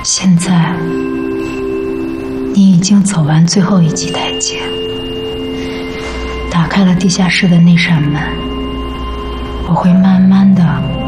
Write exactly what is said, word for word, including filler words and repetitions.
现在，你已经走完最后一级台阶，打开了地下室的那扇门。我会慢慢的